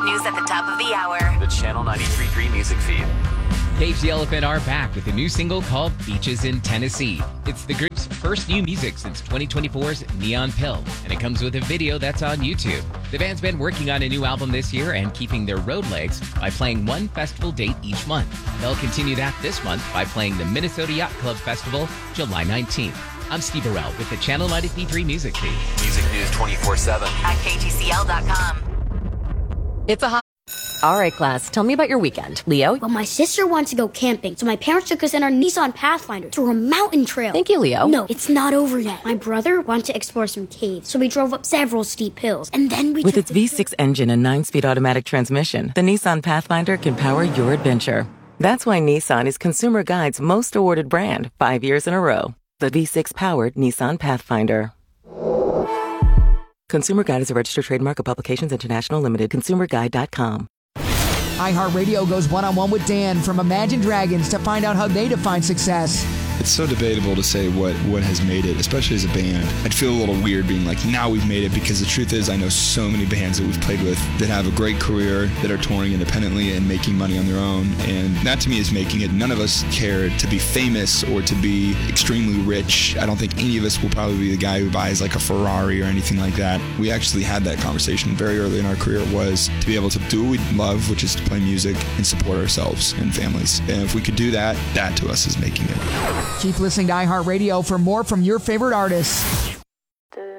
News at the top of the hour. The Channel 93.3 music feed. Cage the Elephant are back with a new single called Beaches in Tennessee. It's the group's first new music since 2024's Neon Pill, and it comes with a video that's on YouTube. The band's been working on a new album this year and keeping their road legs by playing one festival date each month. They'll continue that this month by playing the Minnesota Yacht Club Festival, July 19th. I'm Steve Burrell with the Channel 93.3 music feed. Music news 24/7 At KGCL.com. It's a hot. All right, class, tell me about your weekend. Leo? Well, my sister wants to go camping, so my parents took us in our Nissan Pathfinder through a mountain trail. Thank you, Leo. No, it's not over yet. My brother wanted to explore some caves, so we drove up several steep hills, and then we With its V6 engine and 9-speed automatic transmission, the Nissan Pathfinder can power your adventure. That's why Nissan is Consumer Guide's most awarded brand 5 years in a row. The V6-powered Nissan Pathfinder. Consumer Guide is a registered trademark of Publications International Limited. ConsumerGuide.com. iHeartRadio goes one-on-one with Dan from Imagine Dragons to find out how they define success. It's so debatable to say what has made it, especially as a band. I'd feel a little weird being like, now we've made it, because the truth is I know so many bands that we've played with that have a great career, that are touring independently and making money on their own, and that to me is making it. None of us care to be famous or to be extremely rich. I don't think any of us will probably be the guy who buys like a Ferrari or anything like that. We actually had that conversation very early in our career, was to be able to do what we love, which is to play music and support ourselves and families. And if we could do that, that to us is making it. Keep listening to iHeartRadio for more from your favorite artists.